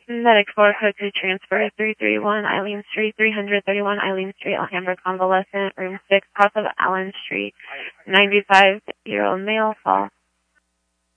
Medic 4, code 2 transfer, 331 Eileen Street, 331 Eileen Street, Alhambra Convalescent, room 6, south of Allen Street, 95-year-old male, fall.